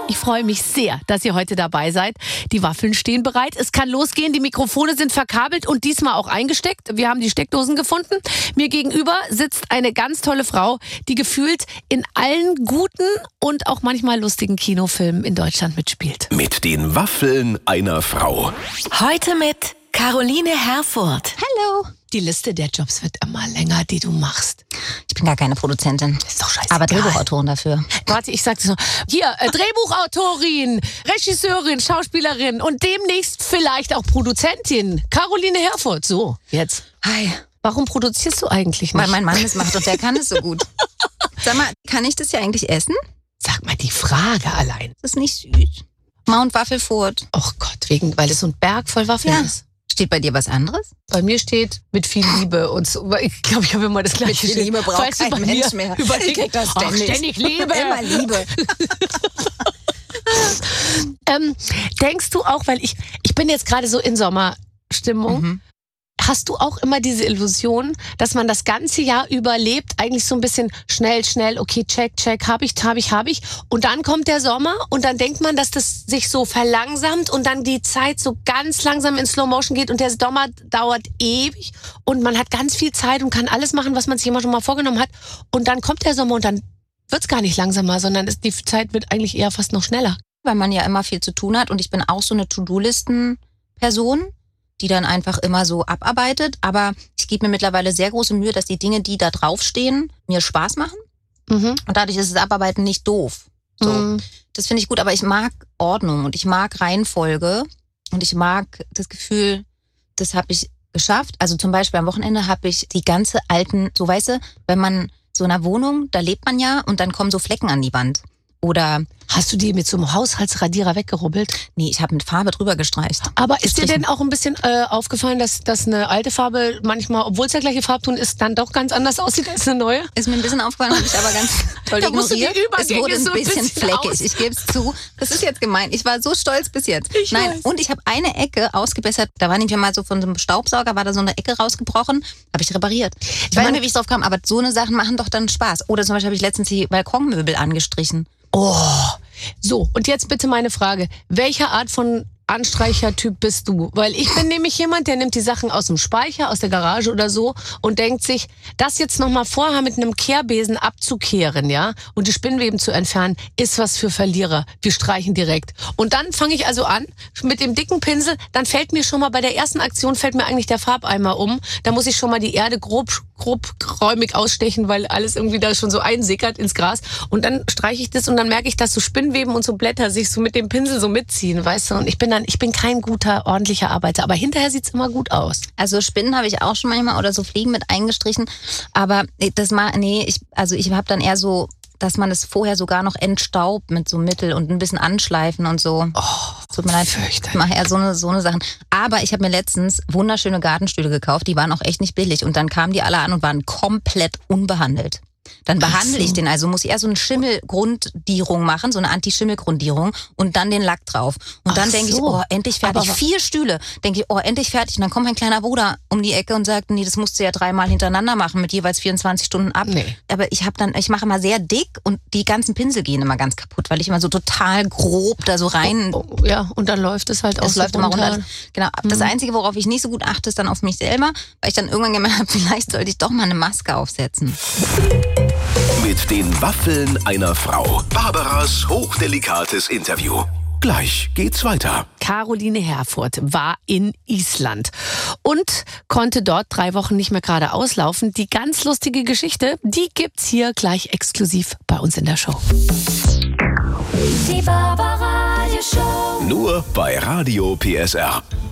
Ich freue mich sehr, dass ihr heute dabei seid. Die Waffeln stehen bereit. Es kann losgehen. Die Mikrofone sind verkabelt und diesmal auch eingesteckt. Wir haben die Steckdosen gefunden. Mir gegenüber sitzt eine ganz tolle Frau, die gefühlt in allen guten und auch manchmal lustigen Kinofilmen in Deutschland mitspielt. Mit den Waffeln einer Frau. Heute mit Caroline Herfurth. Hallo. Die Liste der Jobs wird immer länger, die du machst. Ich bin gar keine Produzentin. Ist doch scheißegal. Aber Drehbuchautorin dafür. Warte, ich sag's noch. Hier, Drehbuchautorin, Regisseurin, Schauspielerin und demnächst vielleicht auch Produzentin. Caroline Herfurth. So, jetzt. Hi. Warum produzierst du eigentlich nicht? Weil mein Mann es macht und der kann es so gut. Sag mal, kann ich das ja eigentlich essen? Sag mal, die Frage allein. Das ist nicht süß. Mount Waffelfurt. Oh Gott, weil es so ein Berg voll Waffeln ist. Steht bei dir was anderes? Bei mir steht mit viel Liebe und so. Ich glaube, ich habe immer das gleiche. Mit viel Liebe braucht Weißt du, kein bei Mensch mir mehr. Überleg, Ich krieg das ständig Liebe. Immer Liebe. Denkst du auch, weil ich bin jetzt gerade so in Sommerstimmung, hast du auch immer diese Illusion, dass man das ganze Jahr überlebt, eigentlich so ein bisschen schnell, okay, check, hab ich. Und dann kommt der Sommer und dann denkt man, dass das sich so verlangsamt und dann die Zeit so ganz langsam in Slow Motion geht und der Sommer dauert ewig und man hat ganz viel Zeit und kann alles machen, was man sich immer schon mal vorgenommen hat. Und dann kommt der Sommer und dann wird's gar nicht langsamer, sondern die Zeit wird eigentlich eher fast noch schneller. Weil man ja immer viel zu tun hat und ich bin auch so eine To-Do-Listen-Person, die dann einfach immer so abarbeitet. Aber ich gebe mir mittlerweile sehr große Mühe, dass die Dinge, die da draufstehen, mir Spaß machen. Und dadurch ist das Abarbeiten nicht doof. So. Das finde ich gut, aber ich mag Ordnung und ich mag Reihenfolge und ich mag das Gefühl, das habe ich geschafft. Also zum Beispiel am Wochenende habe ich die ganze alten, so weißt du, wenn man so in einer Wohnung, da lebt man ja und dann kommen so Flecken an die Wand. Oder hast du die mit so einem Haushaltsradierer weggerubbelt? Nee, ich habe mit Farbe drüber gestreicht. Aber ist dir denn auch ein bisschen aufgefallen, dass eine alte Farbe manchmal, obwohl es der gleiche Farbton ist, dann doch ganz anders aussieht als eine neue? Ist mir ein bisschen aufgefallen, habe ich aber ganz toll ignoriert. Es wurde ein bisschen fleckig, ich gebe es zu. Das ist jetzt gemein. Ich war so stolz bis jetzt. Ich weiß. Und ich habe eine Ecke ausgebessert. Da war nämlich mal so von so einem Staubsauger, war da so eine Ecke rausgebrochen. Habe ich repariert. Ich weiß nicht mehr, wie ich drauf kam, aber so eine Sachen machen doch dann Spaß. Oder zum Beispiel habe ich letztens die Balkonmöbel angestrichen. Oh, so, und jetzt bitte meine Frage. Welche Art von Anstreichertyp bist du? Weil ich bin nämlich jemand, der nimmt die Sachen aus dem Speicher, aus der Garage oder so und denkt sich, das jetzt nochmal vorher mit einem Kehrbesen abzukehren, ja, und die Spinnweben zu entfernen, ist was für Verlierer. Wir streichen direkt. Und dann fange ich also an mit dem dicken Pinsel, dann fällt mir schon mal bei der ersten Aktion fällt mir eigentlich der Farbeimer um. Da muss ich schon mal die Erde grobräumig ausstechen, weil alles irgendwie da schon so einsickert ins Gras. Und dann streiche ich das und dann merke ich, dass so Spinnweben und so Blätter sich so mit dem Pinsel so mitziehen, weißt du? Und ich bin kein guter, ordentlicher Arbeiter, aber hinterher sieht's immer gut aus. Also Spinnen habe ich auch schon manchmal oder so Fliegen mit eingestrichen, aber ich habe dann eher so, dass man es vorher sogar noch entstaubt mit so Mittel und ein bisschen anschleifen und so. Oh, tut mir leid, ich mache eher so eine Sachen. Aber ich habe mir letztens wunderschöne Gartenstühle gekauft, die waren auch echt nicht billig und dann kamen die alle an und waren komplett unbehandelt. Dann behandle ich den, also muss ich eher so eine Schimmelgrunddierung machen, so eine Anti-Schimmel-Grundierung und dann den Lack drauf. Und dann denke ich, oh, endlich fertig. Aber 4 Stühle. Denke ich, oh, endlich fertig. Und dann kommt mein kleiner Bruder um die Ecke und sagt, nee, das musst du ja 3-mal hintereinander machen mit jeweils 24 Stunden ab. Nee. Aber ich mache immer sehr dick und die ganzen Pinsel gehen immer ganz kaputt, weil ich immer so total grob da so rein... Ja, und dann läuft es halt auch so läuft immer runter. Genau. Das Einzige, worauf ich nicht so gut achte, ist dann auf mich selber, weil ich dann irgendwann gemerkt habe, vielleicht sollte ich doch mal eine Maske aufsetzen. Mit den Waffeln einer Frau. Barbaras hochdelikates Interview. Gleich geht's weiter. Caroline Herfurth war in Island und konnte dort 3 Wochen nicht mehr gerade auslaufen. Die ganz lustige Geschichte, die gibt's hier gleich exklusiv bei uns in der Show. Die Barbara Radio Show. Nur bei Radio PSR.